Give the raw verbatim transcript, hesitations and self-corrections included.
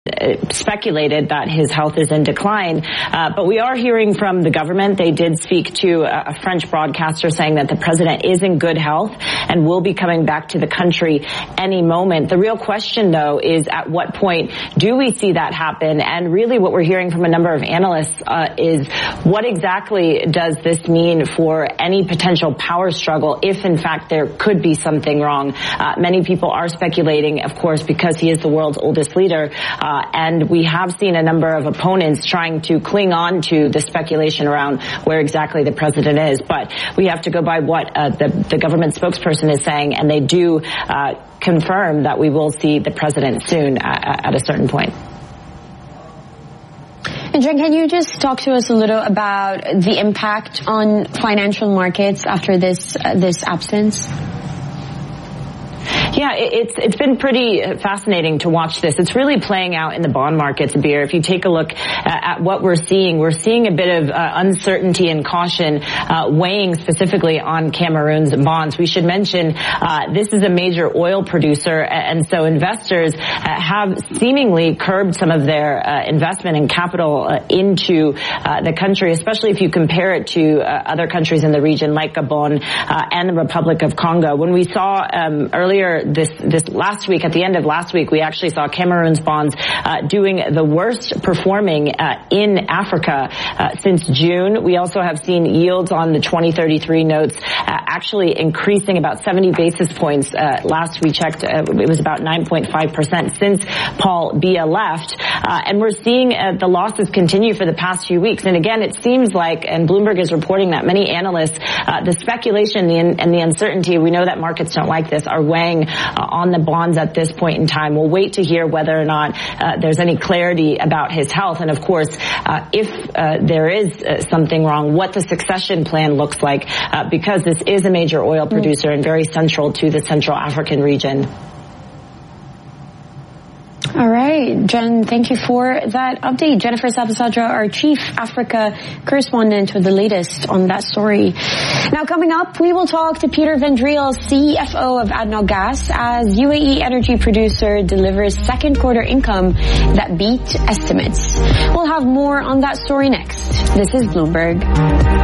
speculated that his health is in decline, uh, but we are hearing from the government. They did speak to a, a French broadcaster saying that the president is in good health and will be coming back to the country any moment. The real question, though, is at what point do we see that happen? And really what we're hearing from a number of analysts uh, is what exactly does this mean for any potential power struggle if, in fact, there could be something wrong? Uh, many people are speculating, of course, because he is the world's oldest leader, uh, Uh, and we have seen a number of opponents trying to cling on to the speculation around where exactly the president is. But we have to go by what uh, the, the government spokesperson is saying, and they do uh, confirm that we will see the president soon at, at a certain point. And Jen, can you just talk to us a little about the impact on financial markets after this uh, this absence? Yeah, it's it's been pretty fascinating to watch this. It's really playing out in the bond markets, Abir. If you take a look at what we're seeing, we're seeing a bit of uh, uncertainty and caution uh, weighing specifically on Cameroon's bonds. We should mention uh, this is a major oil producer, and so investors uh, have seemingly curbed some of their uh, investment and capital uh, into uh, the country, especially if you compare it to uh, other countries in the region like Gabon uh, and the Republic of Congo. When we saw um, earlier This, this last week, at the end of last week, we actually saw Cameroon's bonds uh, doing the worst performing uh, in Africa uh, since June. We also have seen yields on the twenty thirty-three notes uh, actually increasing about seventy basis points. Uh, last we checked, uh, it was about nine point five percent since Paul Biya left. Uh, and we're seeing uh, the losses continue for the past few weeks. And again, it seems like, and Bloomberg is reporting that many analysts, uh, the speculation and the uncertainty, we know that markets don't like this, are weighing Uh, on the bonds at this point in time. We'll wait to hear whether or not uh, there's any clarity about his health. And of course, uh, if uh, there is uh, something wrong, what the succession plan looks like, uh, because this is a major oil producer mm. and very central to the Central African region. All right, Jen, thank you for that update. Jennifer Sabasadra, our chief Africa correspondent, with the latest on that story. Now coming up, we will talk to Peter Vendriel, C F O of ADNOC Gas, as U A E energy producer delivers second quarter income that beat estimates. We'll have more on that story next. This is Bloomberg.